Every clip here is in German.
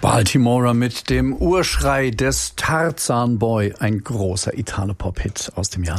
Baltimora mit dem Urschrei des Tarzan Boy, ein großer Italo-Pop-Hit aus dem Jahr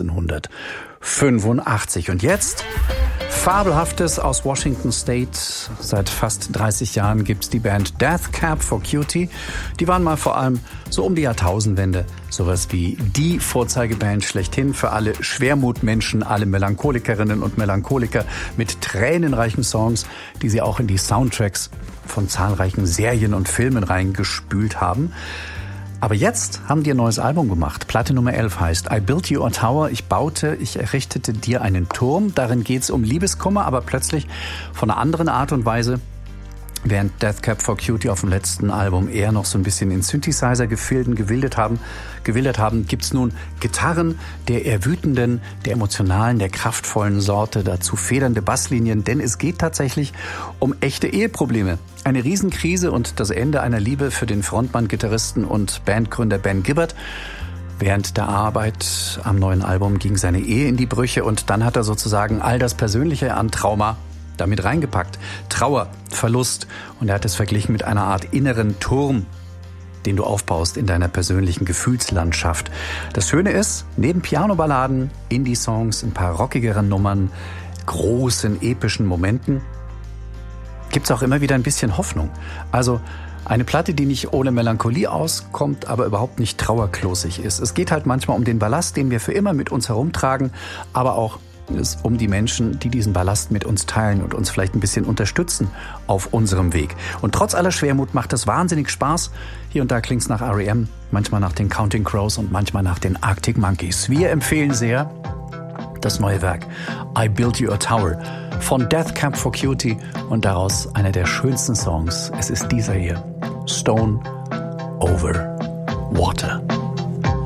1985. Und jetzt Fabelhaftes aus Washington State. Seit fast 30 Jahren gibt's die Band Death Cab for Cutie. Die waren mal vor allem so um die Jahrtausendwende sowas wie die Vorzeigeband schlechthin für alle Schwermutmenschen, alle Melancholikerinnen und Melancholiker mit tränenreichen Songs, die sie auch in die Soundtracks von zahlreichen Serien und Filmen reingespült haben. Aber jetzt haben die ein neues Album gemacht. Platte Nummer 11 heißt I Built You a Tower. Ich errichtete dir einen Turm. Darin geht's um Liebeskummer, aber plötzlich von einer anderen Art und Weise. Während Death Cab for Cutie auf dem letzten Album eher noch so ein bisschen in Synthesizer-Gefilden gewildert haben, gibt's nun Gitarren der eher wütenden, der emotionalen, der kraftvollen Sorte, dazu federnde Basslinien, denn es geht tatsächlich um echte Eheprobleme. Eine Riesenkrise und das Ende einer Liebe für den Frontmann, Gitarristen und Bandgründer Ben Gibbard. Während der Arbeit am neuen Album ging seine Ehe in die Brüche und dann hat er sozusagen all das Persönliche an Trauma damit reingepackt. Trauer, Verlust. Und er hat es verglichen mit einer Art inneren Turm, den du aufbaust in deiner persönlichen Gefühlslandschaft. Das Schöne ist, neben Pianoballaden, Indie-Songs, ein paar rockigeren Nummern, großen, epischen Momenten, gibt's auch immer wieder ein bisschen Hoffnung. Also eine Platte, die nicht ohne Melancholie auskommt, aber überhaupt nicht trauerklosig ist. Es geht halt manchmal um den Ballast, den wir für immer mit uns herumtragen, aber auch es um die Menschen, die diesen Ballast mit uns teilen und uns vielleicht ein bisschen unterstützen auf unserem Weg. Und trotz aller Schwermut macht es wahnsinnig Spaß. Hier und da klingt's nach R.E.M., manchmal nach den Counting Crows und manchmal nach den Arctic Monkeys. Wir empfehlen sehr das neue Werk I Built You a Tower von Death Cab for Cutie und daraus einer der schönsten Songs. Es ist dieser hier, Stone Over Water.